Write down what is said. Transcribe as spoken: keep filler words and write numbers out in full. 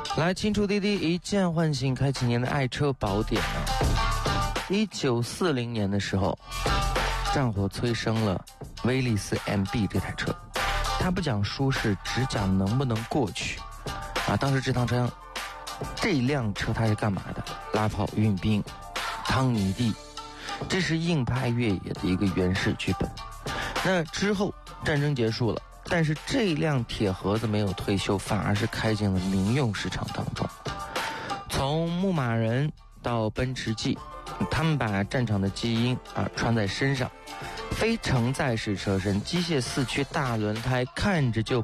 来，清楚滴滴一键唤醒开启您的爱车宝典啊！一九四零年的时候，战火催生了威利斯 M B 这台车，它不讲舒适，只讲能不能过去啊！当时这趟车，这辆车它是干嘛的？拉炮运兵、趟泥地，这是硬派越野的一个原始剧本。那之后战争结束了，但是这辆铁盒子没有退休，反而是开进了民用市场当中。从牧马人到奔驰 G， 他们把战场的基因啊穿在身上，非承载式车身，机械四驱大轮胎，看着就